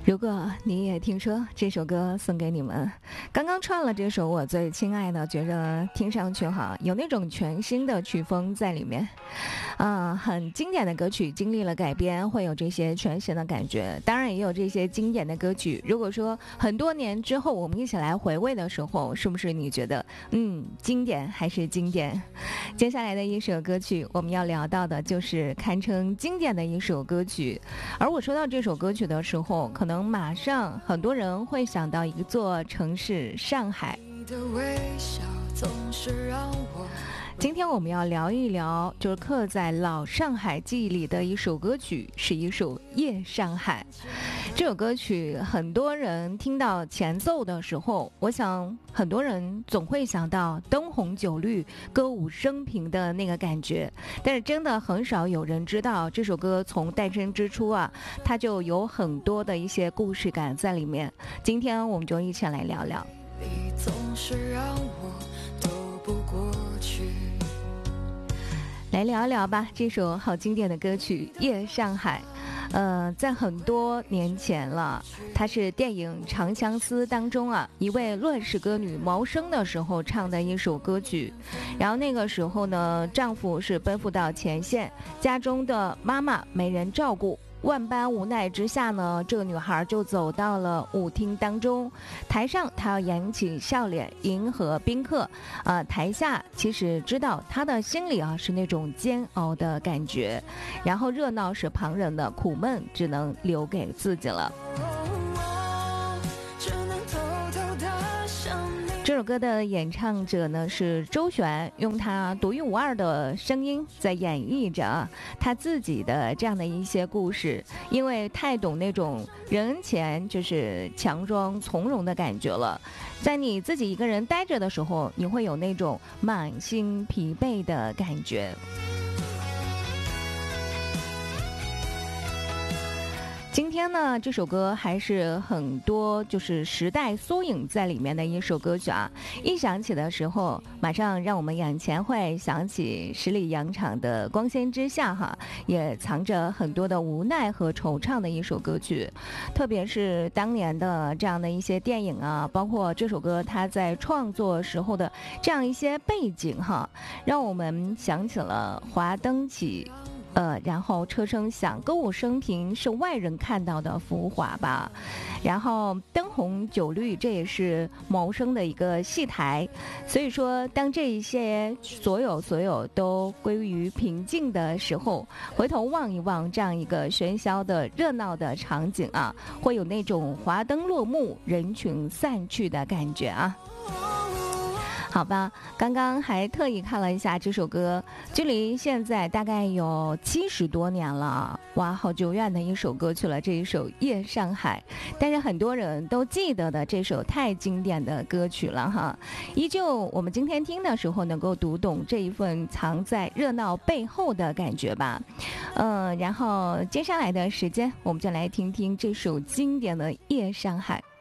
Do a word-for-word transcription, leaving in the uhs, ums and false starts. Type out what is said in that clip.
如果你也听说这首歌送给你们，刚刚唱了这首我最亲爱的，觉得听上去哈有那种全新的曲风在里面，啊、呃，很经典的歌曲经历了改编，会有这些全新的感觉。当然也有这些经典的歌曲，如果说很多年之后我们一起来回味的时候，是不是你觉得嗯经典还是经典？接下来的一首歌曲我们要聊到的就是堪称经典的一首歌曲，而我说到这首歌曲的时候，可能马上很多人会想到一座城市上海。今天我们要聊一聊就是刻在老上海记忆里的一首歌曲，是一首《夜上海》。这首歌曲很多人听到前奏的时候，我想很多人总会想到灯红酒绿歌舞升平的那个感觉，但是真的很少有人知道这首歌从诞生之初啊，它就有很多的一些故事感在里面。今天我们就一起来聊聊。你总是让我斗不过去，来聊一聊吧，这首好经典的歌曲《夜上海》。呃，在很多年前了，它是电影《长相思》当中啊，一位乱世歌女毛生的时候唱的一首歌曲。然后那个时候呢，丈夫是奔赴到前线，家中的妈妈没人照顾。万般无奈之下呢，这个女孩就走到了舞厅当中，台上她要扬起笑脸迎合宾客，呃，台下其实知道她的心里啊是那种煎熬的感觉，然后热闹是旁人的，苦闷只能留给自己了。这首歌的演唱者呢是周璇，用他独一无二的声音在演绎着他自己的这样的一些故事，因为太懂那种人前就是强装从容的感觉了，在你自己一个人待着的时候，你会有那种满心疲惫的感觉。今天呢，这首歌还是很多就是时代缩影在里面的一首歌曲啊。一想起的时候，马上让我们眼前会想起十里洋场的光鲜之下哈，也藏着很多的无奈和惆怅的一首歌曲。特别是当年的这样的一些电影啊，包括这首歌它在创作时候的这样一些背景哈，让我们想起了华灯起。呃，然后车声响，歌舞升平是外人看到的浮华吧。然后灯红酒绿，这也是谋生的一个戏台。所以说，当这一些所有所有都归于平静的时候，回头望一望这样一个喧嚣的热闹的场景啊，会有那种华灯落幕，人群散去的感觉啊。好吧，刚刚还特意看了一下这首歌，距离现在大概有七十多年了，哇，好久远的一首歌曲了，这一首《夜上海》，但是很多人都记得的这首太经典的歌曲了哈，依旧我们今天听的时候能够读懂这一份藏在热闹背后的感觉吧。嗯、呃，然后接下来的时间我们就来听听这首经典的《夜上海》。